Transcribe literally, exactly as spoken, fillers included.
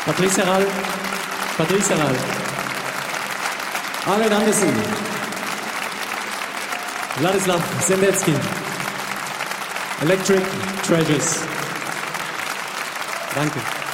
Patrice Herral, Patrice Herral, Arlen Andersen, Wladislaw Sendecki, Electric Treasures. Danke.